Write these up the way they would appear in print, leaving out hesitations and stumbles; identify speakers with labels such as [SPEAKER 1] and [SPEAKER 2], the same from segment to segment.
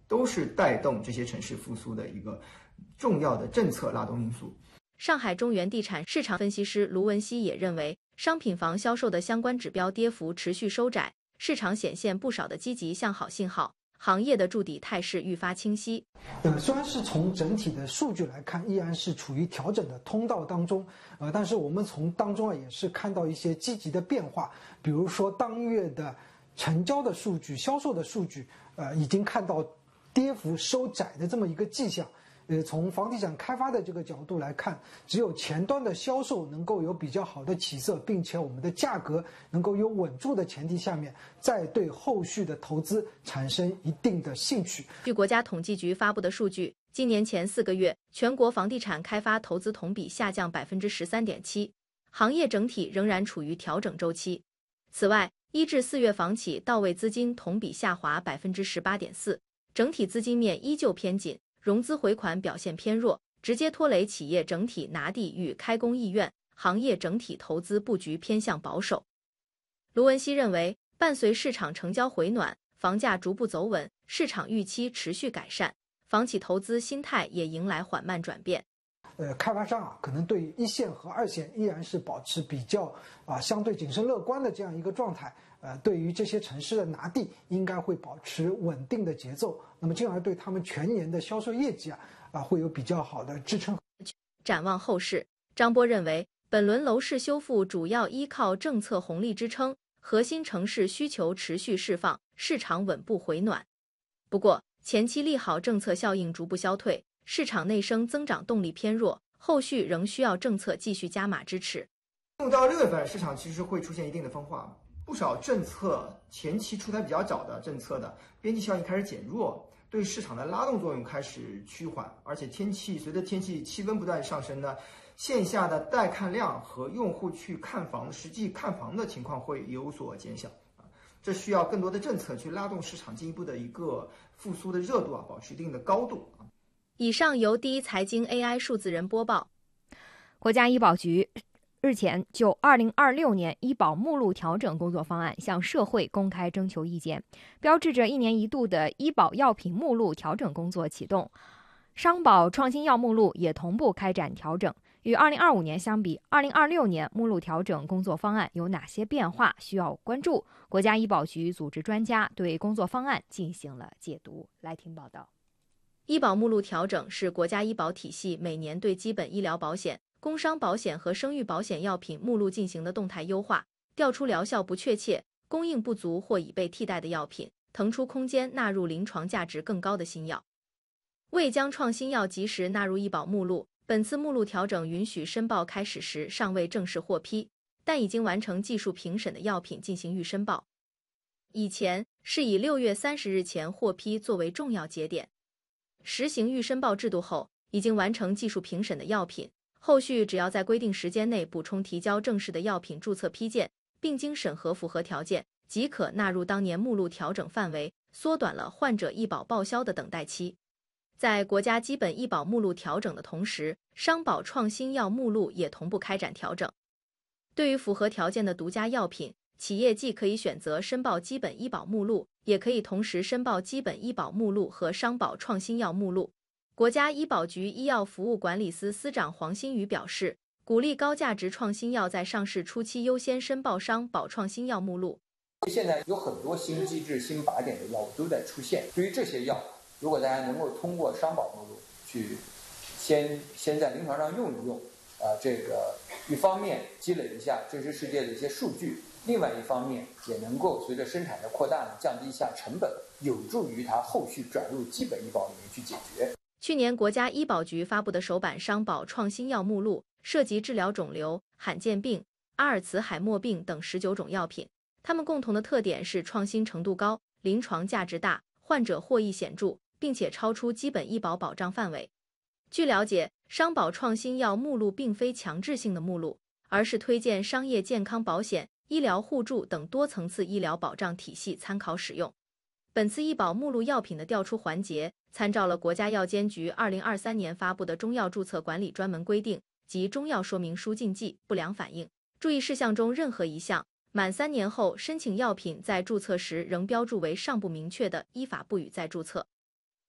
[SPEAKER 1] 都是带动这些城市复苏的一个重要的政策拉动因素。
[SPEAKER 2] 上海中原地产市场分析师卢文熙也认为，商品房销售的相关指标跌幅持续收窄，市场显现不少的积极向好信号，行业的筑底态势愈发清晰。
[SPEAKER 3] 虽然是从整体的数据来看，依然是处于调整的通道当中，但是我们从当中也是看到一些积极的变化，比如说当月的成交的数据、销售的数据，已经看到跌幅收窄的这么一个迹象。从房地产开发的这个角度来看，只有前端的销售能够有比较好的起色，并且我们的价格能够有稳住的前提下面，再对后续的投资产生一定的兴趣。
[SPEAKER 2] 据国家统计局发布的数据，今年前4个月，全国房地产开发投资同比下降13.7%，行业整体仍然处于调整周期。此外，1至4月房企到位资金同比下滑18.4%，整体资金面依旧偏紧。融资回款表现偏弱，直接拖累企业整体拿地与开工意愿，行业整体投资布局偏向保守。卢文熙认为，伴随市场成交回暖，房价逐步走稳，市场预期持续改善，房企投资心态也迎来缓慢转变。
[SPEAKER 3] 开发商可能对1线和2线依然是保持比较相对谨慎乐观的这样一个状态。对于这些城市的拿地，应该会保持稳定的节奏，那么进而对他们全年的销售业绩会有比较好的支撑。
[SPEAKER 2] 展望后市，张波认为，本轮楼市修复主要依靠政策红利支撑，核心城市需求持续释放，市场稳步回暖。不过，前期利好政策效应逐步消退，市场内生增长动力偏弱，后续仍需要政策继续加码支持。
[SPEAKER 1] 进入到6月份，市场其实会出现一定的分化，不少政策前期出台比较早的政策的边际效应开始减弱，对市场的拉动作用开始趋缓，而且随着天气气温不断上升呢，线下的带看量和用户去看房实际看房的情况会有所减小这需要更多的政策去拉动市场进一步的一个复苏的热度保持一定的高度
[SPEAKER 2] 以上由第一财经 AI 数字人播报。
[SPEAKER 4] 国家医保局日前就2026年医保目录调整工作方案向社会公开征求意见，标志着1年1度的医保药品目录调整工作启动。商保创新药目录也同步开展调整。与2025年相比，2026年目录调整工作方案有哪些变化需要关注？国家医保局组织专家对工作方案进行了解读。来听报道。
[SPEAKER 2] 医保目录调整是国家医保体系每年对基本医疗保险、工伤保险和生育保险药品目录进行的动态优化，调出疗效不确切、供应不足或已被替代的药品，腾出空间纳入临床价值更高的新药。为将创新药及时纳入医保目录，本次目录调整允许申报开始时尚未正式获批，但已经完成技术评审的药品进行预申报。以前是以6月30日前获批作为重要节点，实行预申报制度后，已经完成技术评审的药品，后续只要在规定时间内补充提交正式的药品注册批件，并经审核符合条件，即可纳入当年目录调整范围，缩短了患者医保报销的等待期。在国家基本医保目录调整的同时，商保创新药目录也同步开展调整。对于符合条件的独家药品，企业既可以选择申报基本医保目录，也可以同时申报基本医保目录和商保创新药目录。国家医保局医药服务管理司司长黄新宇表示，鼓励高价值创新药在上市初期优先申报商保创新药目录。
[SPEAKER 5] 现在有很多新机制、新靶点的药物都在出现，对于这些药，如果大家能够通过商保目录去先在临床上用一用，这个一方面积累一下真实世界的一些数据，另外一方面也能够随着生产的扩大呢，降低一下成本，有助于它后续转入基本医保里面去解决。
[SPEAKER 2] 去年国家医保局发布的首版商保创新药目录涉及治疗肿瘤、罕见病、阿尔茨海默病等19种药品，它们共同的特点是创新程度高、临床价值大、患者获益显著，并且超出基本医保保障范围。据了解，商保创新药目录并非强制性的目录，而是推荐商业健康保险、医疗互助等多层次医疗保障体系参考使用。本次医保目录药品的调出环节，参照了国家药监局2023年发布的中药注册管理专门规定及中药说明书禁忌、不良反应、注意事项中任何一项，满3年后申请药品在注册时仍标注为尚不明确的，依法不予再注册。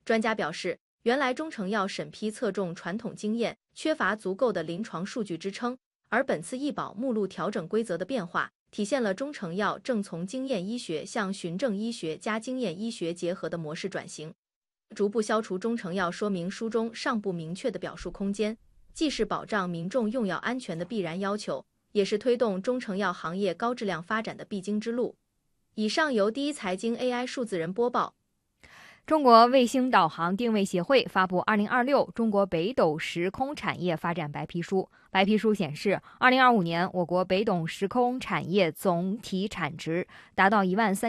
[SPEAKER 2] 专家表示，原来中成药审批侧重传统经验，缺乏足够的临床数据支撑，而本次医保目录调整规则的变化，体现了中成药正从经验医学向循证医学加经验医学结合的模式转型，逐步消除中成药说明书中尚不明确的表述空间，既是保障民众用药安全的必然要求，也是推动中成药行业高质量发展的必经之路。以上由第一财经 AI 数字人播报。
[SPEAKER 4] 中国卫星导航定位协会发布2026中国北斗时空产业发展白皮书。白皮书显示，2025年我国北斗时空产业总体产值达到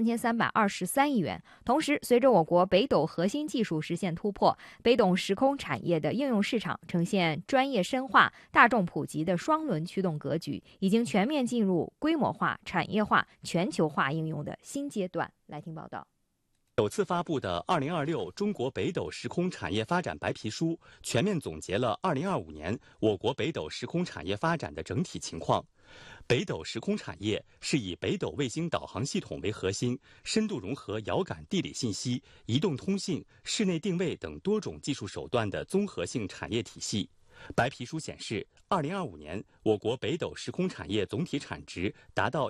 [SPEAKER 4] 13323亿元。同时，随着我国北斗核心技术实现突破，北斗时空产业的应用市场呈现专业深化、大众普及的双轮驱动格局，已经全面进入规模化、产业化、全球化应用的新阶段。来听报道。
[SPEAKER 6] 首次发布的2026中国北斗时空产业发展白皮书，全面总结了2025年我国北斗时空产业发展的整体情况。北斗时空产业是以北斗卫星导航系统为核心，深度融合遥感地理信息、移动通信、室内定位等多种技术手段的综合性产业体系。白皮书显示，2025年我国北斗时空产业总体产值达到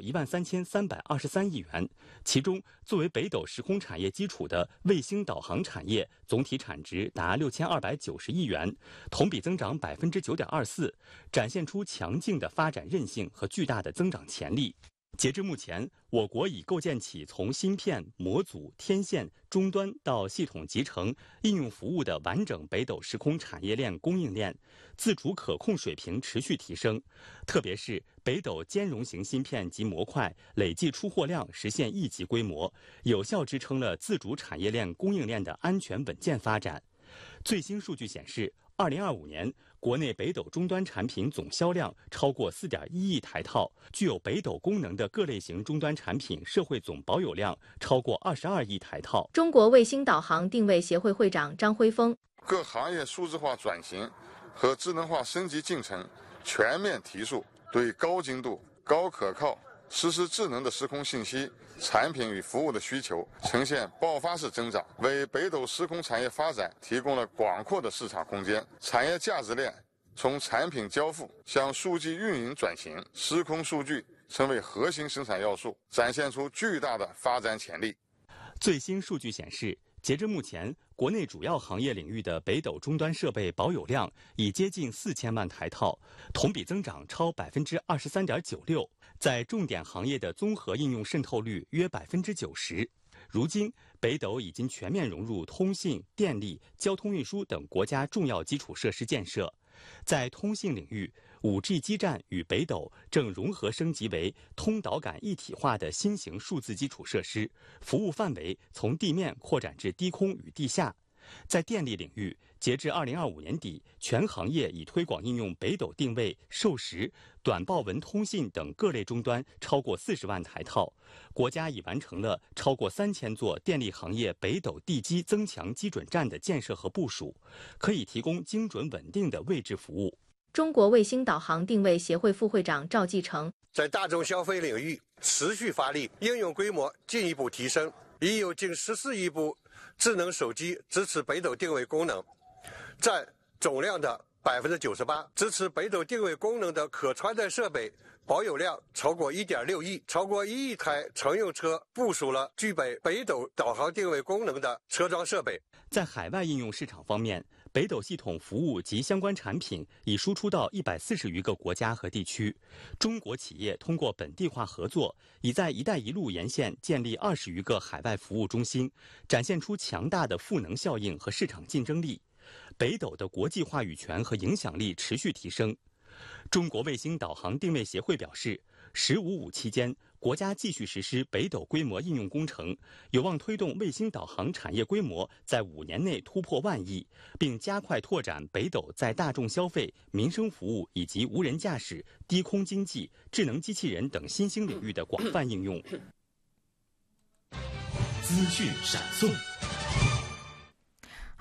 [SPEAKER 6] 13323亿元，其中作为北斗时空产业基础的卫星导航产业总体产值达6290亿元，同比增长9.24%，展现出强劲的发展韧性和巨大的增长潜力。截至目前，我国已构建起从芯片、模组、天线、终端到系统集成、应用服务的完整北斗时空产业链供应链，自主可控水平持续提升。特别是北斗兼容型芯片及模块累计出货量实现亿级规模，有效支撑了自主产业链供应链的安全稳健发展。最新数据显示，2025年国内北斗终端产品总销量超过4.1亿台套，具有北斗功能的各类型终端产品社会总保有量超过22亿台套。
[SPEAKER 2] 中国卫星导航定位协会会长张辉峰：
[SPEAKER 7] 各行业数字化转型和智能化升级进程全面提速，对高精度、高可靠、实时智能的时空信息、产品与服务的需求呈现爆发式增长，为北斗时空产业发展提供了广阔的市场空间。产业价值链从产品交付向数据运营转型，时空数据成为核心生产要素，展现出巨大的发展潜力。
[SPEAKER 6] 最新数据显示，截至目前，国内主要行业领域的北斗终端设备保有量已接近4000万台套，同比增长超23.96%，在重点行业的综合应用渗透率约90%。如今，北斗已经全面融入通信、电力、交通运输等国家重要基础设施建设。在通信领域，5G 基站与北斗正融合升级为通导感一体化的新型数字基础设施，服务范围从地面扩展至低空与地下。在电力领域，截至2025年底，全行业已推广应用北斗定位、授时、短报文通信等各类终端超过40万台套。国家已完成了超过3000座电力行业北斗地基增强基准站的建设和部署，可以提供精准稳定的位置服务。
[SPEAKER 2] 中国卫星导航定位协会副会长赵继成：
[SPEAKER 8] 在大众消费领域持续发力，应用规模进一步提升，已有近14亿部智能手机支持北斗定位功能，占总量的98%。支持北斗定位功能的可穿戴设备保有量超过1.6亿，超过1亿台乘用车部署了具备北斗导航定位功能的车装设备。
[SPEAKER 6] 在海外应用市场方面，北斗系统服务及相关产品已输出到140余个国家和地区。中国企业通过本地化合作，已在“一带一路”沿线建立20余个海外服务中心，展现出强大的赋能效应和市场竞争力。北斗的国际话语权和影响力持续提升。中国卫星导航定位协会表示，“15+5”期间，国家继续实施北斗规模应用工程，有望推动卫星导航产业规模在5年内突破10000亿，并加快拓展北斗在大众消费、民生服务以及无人驾驶、低空经济、智能机器人等新兴领域的广泛应用。
[SPEAKER 9] 资讯闪送。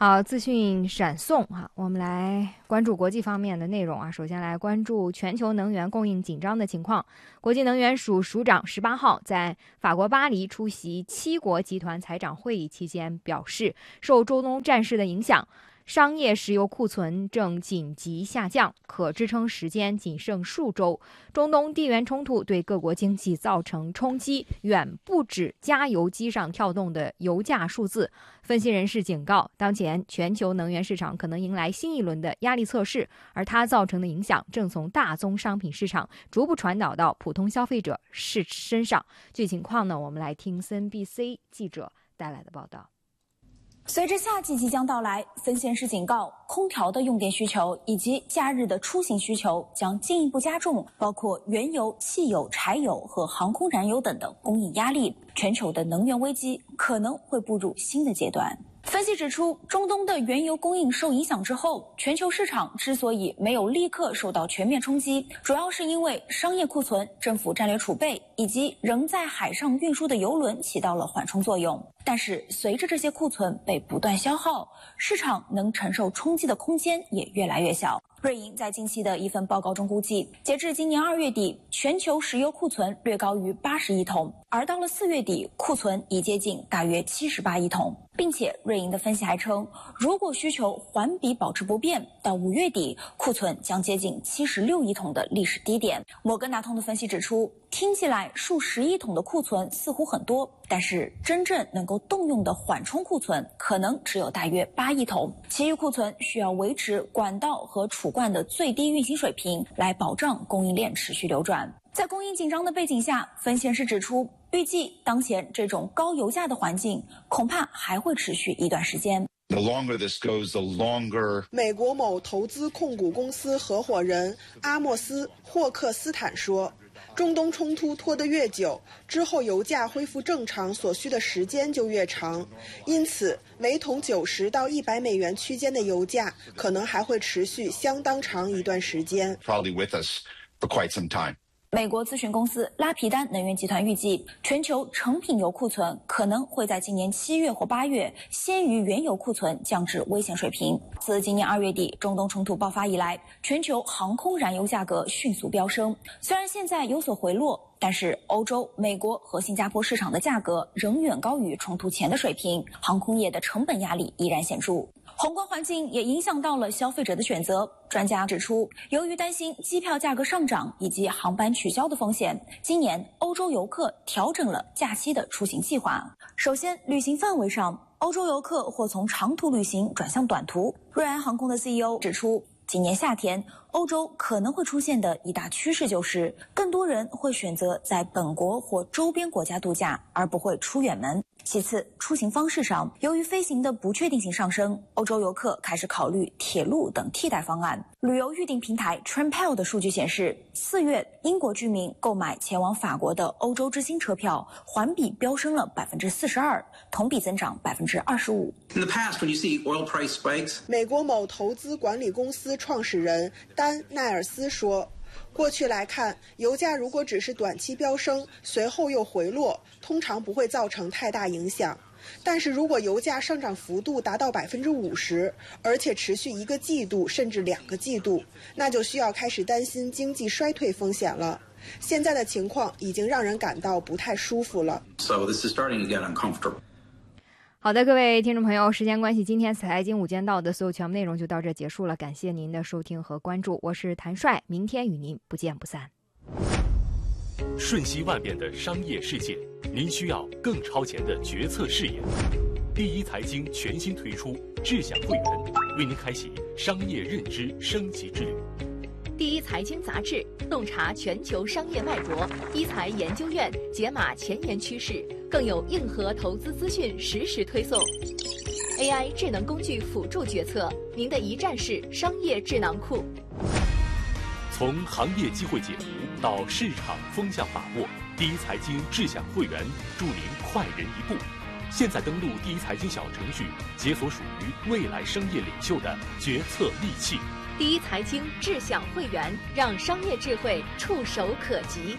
[SPEAKER 4] 好，资讯闪送我们来关注国际方面的内容首先来关注全球能源供应紧张的情况。国际能源署署长18号在法国巴黎出席7国集团财长会议期间表示，受中东战事的影响，商业石油库存正紧急下降，可支撑时间仅剩数周。中东地缘冲突对各国经济造成冲击，远不止加油机上跳动的油价数字。分析人士警告，当前全球能源市场可能迎来新一轮的压力测试，而它造成的影响正从大宗商品市场逐步传导到普通消费者身上。具体情况呢，我们来听 CNBC 记者带来的报道。
[SPEAKER 9] 随着夏季即将到来，分析师警告，空调的用电需求以及假日的出行需求将进一步加重，包括原油、汽油、柴油和航空燃油等的供应压力，全球的能源危机可能会步入新的阶段。分析指出，中东的原油供应受影响之后，全球市场之所以没有立刻受到全面冲击，主要是因为商业库存、政府战略储备以及仍在海上运输的油轮起到了缓冲作用。但是随着这些库存被不断消耗，市场能承受冲击的空间也越来越小。瑞银在近期的一份报告中估计，截至今年2月底，全球石油库存略高于80亿桶，而到了4月底，库存已接近大约78亿桶。并且瑞银的分析还称，如果需求环比保持不变，到5月底，库存将接近76亿桶的历史低点。摩根大通的分析指出，听起来数十亿桶的库存似乎很多，但是真正能够动用的缓冲库存可能只有大约8亿桶，其余库存需要维持管道和储罐的最低运行水平，来保障供应链持续流转。在供应紧张的背景下，分析师指出，预计当前这种高油价的环境恐怕还会持续一段时间。
[SPEAKER 10] The longer this goes, the longer.
[SPEAKER 11] 美国某投资控股公司合伙人阿莫斯·霍克斯坦说，中东冲突拖得越久，之后油价恢复正常所需的时间就越长，因此每桶90到100美元区间的油价可能还会持续相当长一段时间。
[SPEAKER 10] Probably with us for quite some time.
[SPEAKER 9] 美国咨询公司拉皮丹能源集团预计，全球成品油库存可能会在今年7月或8月先于原油库存降至危险水平。自今年2月底中东冲突爆发以来，全球航空燃油价格迅速飙升，虽然现在有所回落，但是欧洲、美国和新加坡市场的价格仍远高于冲突前的水平，航空业的成本压力依然显著。宏观环境也影响到了消费者的选择。专家指出，由于担心机票价格上涨以及航班取消的风险，今年欧洲游客调整了假期的出行计划。首先，旅行范围上，欧洲游客或从长途旅行转向短途。瑞安航空的 CEO 指出，今年夏天欧洲可能会出现的一大趋势就是，更多人会选择在本国或周边国家度假，而不会出远门。其次，出行方式上，由于飞行的不确定性上升，欧洲游客开始考虑铁路等替代方案。旅游预订平台 Trampel 的数据显示，4月英国居民购买前往法国的欧洲之星车票，环比飙升了42%，同比增长25%。
[SPEAKER 11] In the past, when you see oil price spikes, 美国某投资管理公司创始人丹·奈尔斯说，过去来看，油价如果只是短期飙升，随后又回落，通常不会造成太大影响。但是如果油价上涨幅度达到50%，而且持续1个季度甚至2个季度，那就需要开始担心经济衰退风险了。现在的情况已经让人感到不太舒服了。
[SPEAKER 10] So this is starting to get uncomfortable.
[SPEAKER 4] 好的，各位听众朋友，时间关系，今天财经午间到的所有全部内容就到这结束了，感谢您的收听和关注，我是谭帅，明天与您不见不散。
[SPEAKER 6] 瞬息万变的商业世界，您需要更超前的决策视野。第一财经全新推出智享会员，为您开启商业认知升级之旅。
[SPEAKER 2] 第一财经杂志洞察全球商业脉搏，一财研究院解码前沿趋势，更有硬核投资资讯实时推送。AI 智能工具辅助决策，您的一站式商业智囊库。
[SPEAKER 6] 从行业机会解读到市场风向把握，第一财经智享会员助您快人一步。现在登录第一财经小程序，解锁属于未来商业领袖的决策利器。
[SPEAKER 2] 第一财经智享会员，让商业智慧触手可及。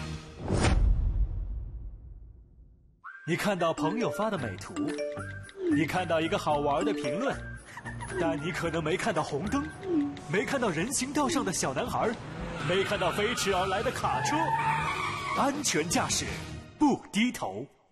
[SPEAKER 12] 你看到朋友发的美图， 你看到一个好玩的评论，但你可能没看到红灯，没看到人行道上的小男孩，没看到飞驰而来的卡车。安全驾驶，不低头。